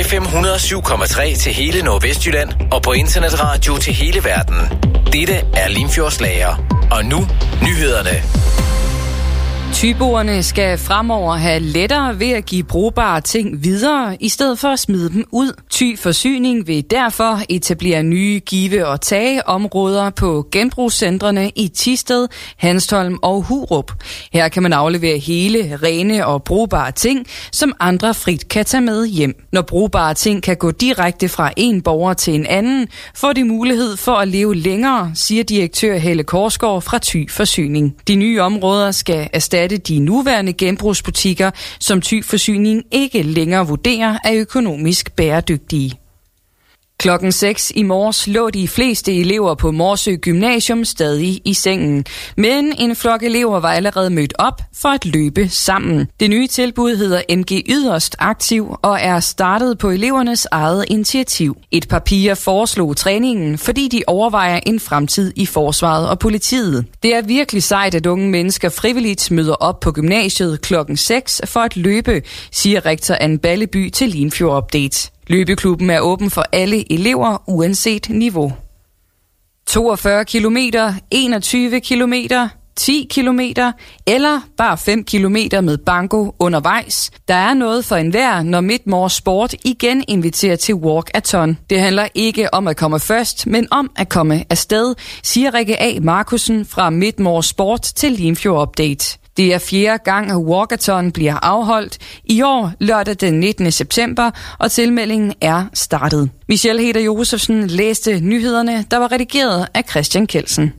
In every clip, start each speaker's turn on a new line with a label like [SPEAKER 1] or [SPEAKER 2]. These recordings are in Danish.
[SPEAKER 1] FM 107,3 til hele Nordvestjylland og på internetradio til hele verden. Dette er Limfjordslager. Og nu nyhederne.
[SPEAKER 2] Thyboerne skal fremover have lettere ved at give brugbare ting videre, i stedet for at smide dem ud. Thy Forsyning vil derfor etablere nye give- og tageområder på genbrugscentrene i Thisted, Hanstholm og Hurup. Her kan man aflevere hele, rene og brugbare ting, som andre frit kan tage med hjem. Når brugbare ting kan gå direkte fra en borger til en anden, får de mulighed for at leve længere, siger direktør Helle Korsgaard fra Thy Forsyning. De nye områder skal erstatte de nuværende genbrugsbutikker, som Thy Forsyning ikke længere vurderer er økonomisk bæredygtige. Klokken 6 i morges lå de fleste elever på Morsø Gymnasium stadig i sengen. Men en flok elever var allerede mødt op for at løbe sammen. Det nye tilbud hedder MG Yderst Aktiv og er startet på elevernes eget initiativ. Et par piger foreslog træningen, fordi de overvejer en fremtid i forsvaret og politiet. Det er virkelig sejt, at unge mennesker frivilligt møder op på gymnasiet klokken 6 for at løbe, siger rektor Anne Balleby til Limfjord Update. Løbeklubben er åben for alle elever, uanset niveau. 42 kilometer, 21 kilometer, 10 kilometer eller bare 5 kilometer med banko undervejs. Der er noget for enhver, når Midtmore Sport igen inviterer til walkathon. Det handler ikke om at komme først, men om at komme afsted, siger Rikke A. Markusen fra Midtmore Sport til Limfjord Update. Det er 4. gang, at walkathon bliver afholdt. I år lørdag den 19. september, og tilmeldingen er startet. Michelle Heder Josefsen læste nyhederne, der var redigeret af Christian Kelsen.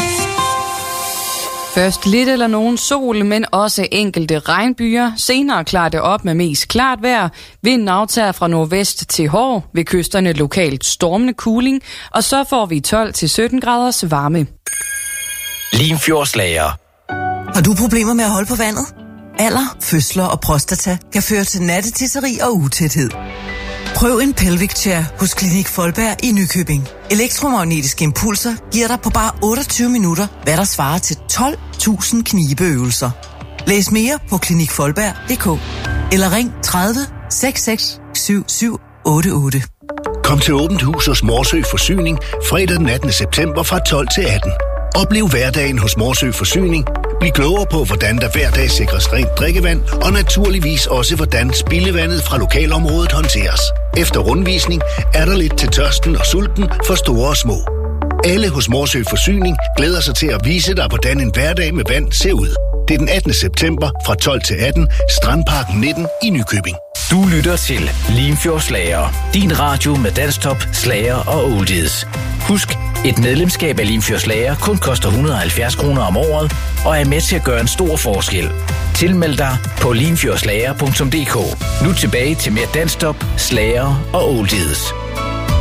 [SPEAKER 2] Først lidt eller nogen sol, men også enkelte regnbyer. Senere klarer det op med mest klart vejr. Vinden aftager fra nordvest til hård, ved kysterne lokalt stormende kuling, og så får vi 12-17 graders varme.
[SPEAKER 1] Limfjordslager.
[SPEAKER 3] Har du problemer med at holde på vandet? Alder, fødsler og prostata kan føre til nattetisseri og utæthed. Prøv en Pelvic Chair hos Klinik Folberg i Nykøbing. Elektromagnetiske impulser giver dig på bare 28 minutter, hvad der svarer til 12.000 knibeøvelser. Læs mere på klinikfolberg.dk eller ring 30 66 77 88.
[SPEAKER 4] Kom til Åbent Hus hos Morsø Forsyning fredag den 18. september fra 12 til 18. Oplev hverdagen hos Morsø Forsyning. Bliv klogere på, hvordan der hver dag sikres rent drikkevand, og naturligvis også, hvordan spildevandet fra lokalområdet håndteres. Efter rundvisning er der lidt til tørsten og sulten for store og små. Alle hos Morsø Forsyning glæder sig til at vise dig, hvordan en hverdag med vand ser ud. Det er den 18. september fra 12 til 18, Strandparken 19 i Nykøbing.
[SPEAKER 1] Du lytter til Limfjordslager. Din radio med dansktop, slager og oldies. Husk, et medlemskab af Limfjordslager kun koster 170 kroner om året og er med til at gøre en stor forskel. Tilmeld dig på limfjordslager.dk. Nu tilbage til mere dansktop, slager og oldies.